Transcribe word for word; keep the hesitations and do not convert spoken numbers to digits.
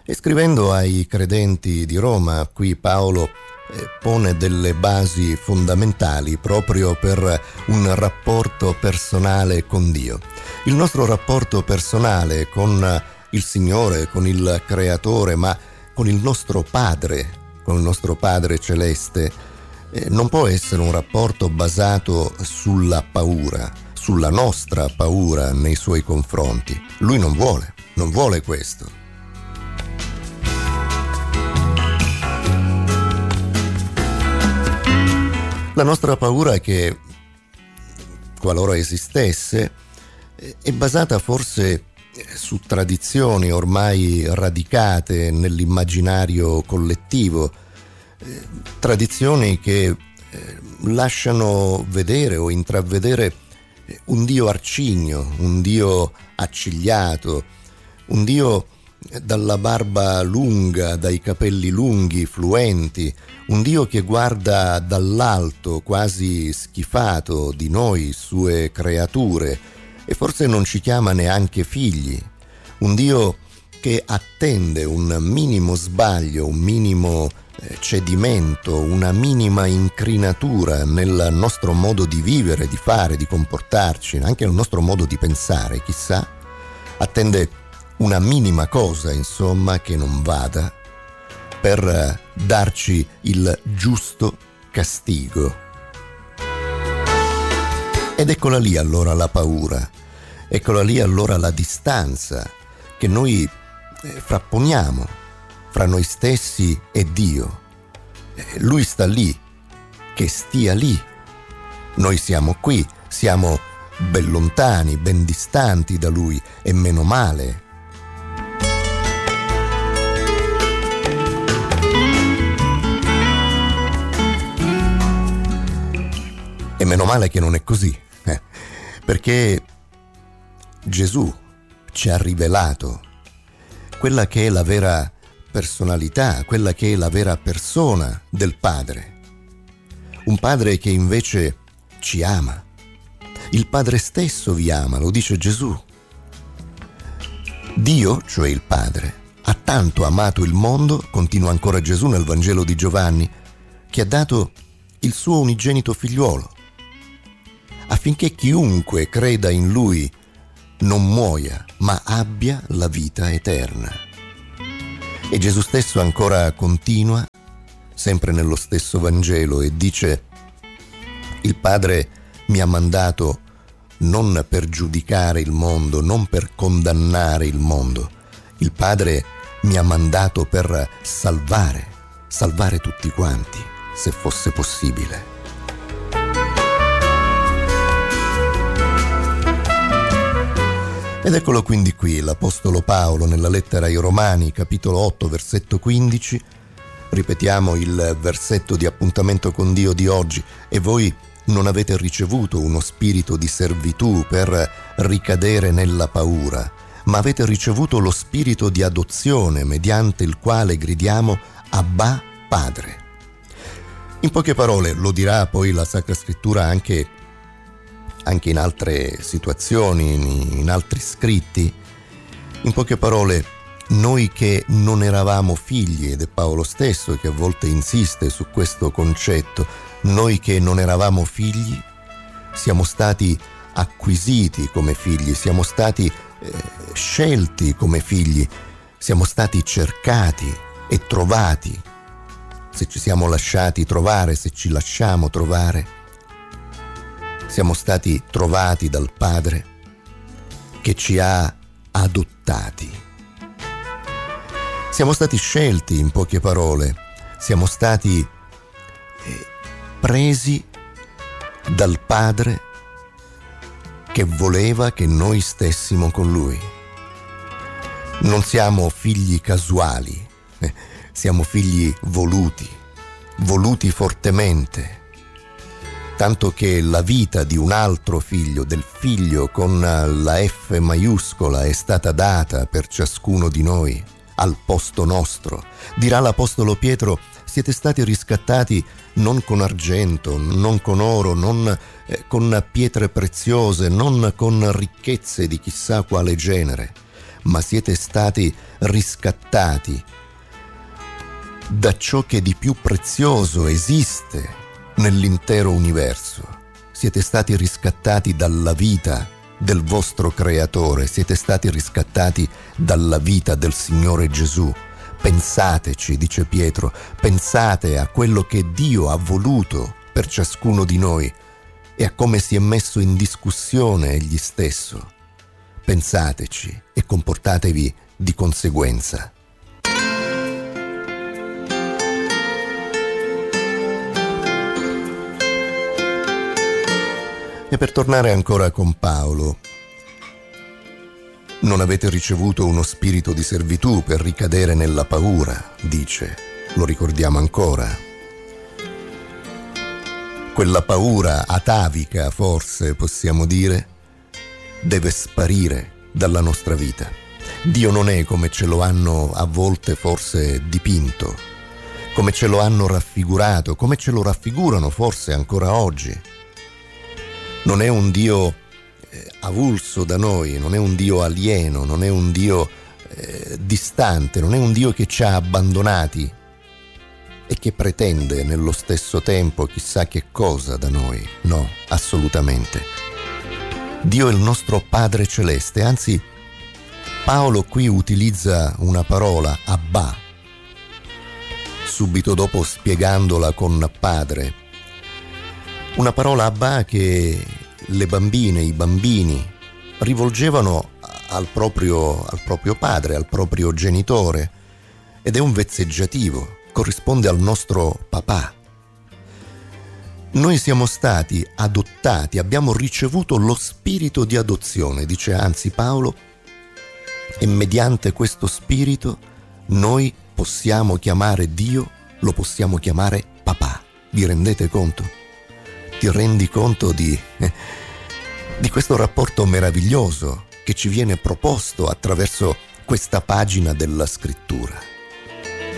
E scrivendo ai credenti di Roma, qui Paolo eh, pone delle basi fondamentali proprio per un rapporto personale con Dio. Il nostro rapporto personale con il Signore, con il Creatore, ma con il nostro Padre, con il nostro Padre Celeste, eh, non può essere un rapporto basato sulla paura, sulla nostra paura nei Suoi confronti. Lui non vuole, non vuole questo. La nostra paura è che, qualora esistesse, è basata forse su tradizioni ormai radicate nell'immaginario collettivo, eh, tradizioni che eh, lasciano vedere o intravedere un Dio arcigno, un Dio accigliato, un Dio dalla barba lunga, dai capelli lunghi, fluenti, un Dio che guarda dall'alto, quasi schifato di noi, sue creature, e forse non ci chiama neanche figli. Un Dio che attende un minimo sbaglio, un minimo eh, cedimento, una minima incrinatura nel nostro modo di vivere, di fare, di comportarci, anche nel nostro modo di pensare, chissà. Attende una minima cosa, insomma, che non vada, per darci il giusto castigo. Ed eccola lì allora la paura, eccola lì allora la distanza che noi frapponiamo fra noi stessi e Dio. Lui sta lì, che stia lì. Noi siamo qui, siamo ben lontani, ben distanti da Lui, e meno male. E meno male che non è così, eh, perché Gesù ci ha rivelato quella che è la vera personalità, quella che è la vera persona del Padre. Un Padre che invece ci ama. Il Padre stesso vi ama, lo dice Gesù. Dio, cioè il Padre, ha tanto amato il mondo, continua ancora Gesù nel Vangelo di Giovanni, che ha dato il suo unigenito figliuolo, affinché chiunque creda in Lui non muoia, ma abbia la vita eterna. E Gesù stesso ancora continua, sempre nello stesso Vangelo, e dice: il Padre mi ha mandato non per giudicare il mondo, non per condannare il mondo. Il Padre mi ha mandato per salvare, salvare tutti quanti, se fosse possibile. Ed eccolo quindi qui l'Apostolo Paolo nella lettera ai Romani, capitolo otto, versetto quindici. Ripetiamo il versetto di appuntamento con Dio di oggi: e voi non avete ricevuto uno spirito di servitù per ricadere nella paura, ma avete ricevuto lo spirito di adozione, mediante il quale gridiamo Abba Padre. In poche parole, lo dirà poi la Sacra Scrittura anche anche in altre situazioni, in altri scritti. In poche parole, noi che non eravamo figli, ed è Paolo stesso che a volte insiste su questo concetto, noi che non eravamo figli, siamo stati acquisiti come figli, siamo stati eh, scelti come figli, siamo stati cercati e trovati, se ci siamo lasciati trovare, se ci lasciamo trovare. Siamo stati trovati dal Padre che ci ha adottati. Siamo stati scelti, in poche parole, siamo stati eh, presi dal Padre che voleva che noi stessimo con Lui. Non siamo figli casuali, eh, siamo figli voluti, voluti fortemente. Tanto che la vita di un altro figlio, del figlio con la F maiuscola, è stata data per ciascuno di noi, al posto nostro. Dirà l'Apostolo Pietro: siete stati riscattati non con argento, non con oro, non eh, con pietre preziose, non con ricchezze di chissà quale genere, ma siete stati riscattati da ciò che di più prezioso esiste nell'intero universo. Siete stati riscattati dalla vita del vostro Creatore, siete stati riscattati dalla vita del Signore Gesù. Pensateci, dice Pietro, pensate a quello che Dio ha voluto per ciascuno di noi e a come si è messo in discussione egli stesso. Pensateci e comportatevi di conseguenza. E per tornare ancora con Paolo, non avete ricevuto uno spirito di servitù per ricadere nella paura, dice, lo ricordiamo ancora. Quella paura atavica, forse possiamo dire, deve sparire dalla nostra vita. Dio non è come ce lo hanno a volte forse dipinto, come ce lo hanno raffigurato, come ce lo raffigurano forse ancora oggi. Non è un Dio eh, avulso da noi, non è un Dio alieno, non è un Dio eh, distante, non è un Dio che ci ha abbandonati e che pretende nello stesso tempo chissà che cosa da noi. No, assolutamente. Dio è il nostro Padre Celeste, anzi Paolo qui utilizza una parola, Abba, subito dopo spiegandola con Padre. Una parola Abba che le bambine, i bambini rivolgevano al proprio, al proprio padre, al proprio genitore, ed è un vezzeggiativo, corrisponde al nostro papà. Noi siamo stati adottati, abbiamo ricevuto lo spirito di adozione, dice anzi Paolo, e mediante questo spirito noi possiamo chiamare Dio, lo possiamo chiamare papà. Vi rendete conto? Ti rendi conto di, di questo rapporto meraviglioso che ci viene proposto attraverso questa pagina della Scrittura?